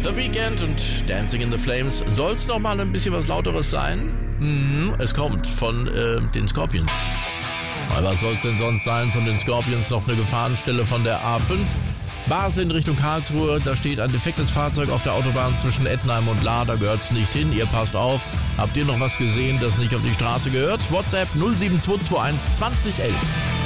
The Weeknd und Dancing in the Flames. Soll's noch mal ein bisschen was Lauteres sein? Es kommt von den Scorpions. Aber was soll's denn sonst sein von den Scorpions? Noch eine Gefahrenstelle von der A5. Basel in Richtung Karlsruhe, da steht ein defektes Fahrzeug auf der Autobahn zwischen Ettenheim und Lahr, da gehört's nicht hin, ihr passt auf. Habt ihr noch was gesehen, das nicht auf die Straße gehört? WhatsApp 07221 2011.